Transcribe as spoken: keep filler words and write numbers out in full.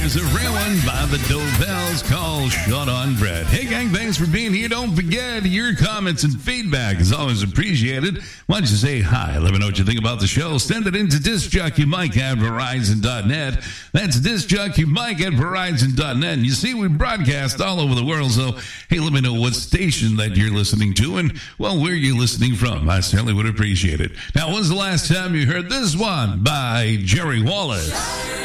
Here's a real one by the Dovells called Short on Bread. Hey, gang, thanks for being here. Don't forget, your comments and feedback is always appreciated. Why don't you say hi? Let me know what you think about the show. Send it in to discjockeymike at verizon dot net. That's discjockeymike at verizon dot net. And you see, we broadcast all over the world, so hey, let me know what station that you're listening to and, well, where you're listening from. I certainly would appreciate it. Now, when's the last time you heard this one by Jerry Wallace?